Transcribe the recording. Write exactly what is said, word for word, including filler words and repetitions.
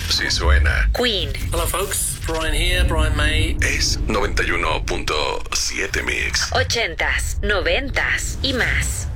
Sí suena. Queen. Hello, folks. Brian here, Brian May. Es noventa y uno punto siete Mix. Ochentas, noventas y más.